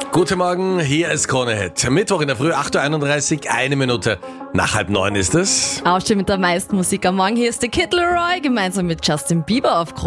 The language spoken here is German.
Guten Morgen, hier ist Krone Hit. Mittwoch in der Früh, 8.31 Uhr, 1 Minute nach 8:30 ist es. Aufstehen mit der meisten Musik am Morgen. Hier ist der Kid Leroy gemeinsam mit Justin Bieber auf Krone.